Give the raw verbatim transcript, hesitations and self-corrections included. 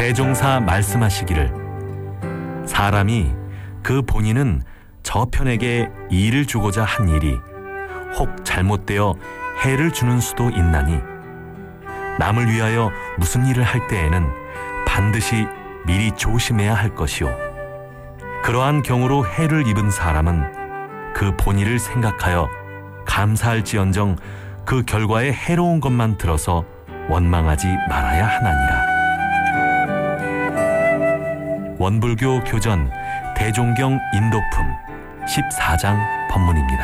대종사 말씀하시기를 사람이 그 본인은 저편에게 이를 주고자 한 일이 혹 잘못되어 해를 주는 수도 있나니 남을 위하여 무슨 일을 할 때에는 반드시 미리 조심해야 할 것이요 그러한 경우로 해를 입은 사람은 그 본의를 생각하여 감사할지언정 그 결과에 해로운 것만 들어서 원망하지 말아야 하나니라. 원불교 교전 대종경 인도품 십사 장 법문입니다.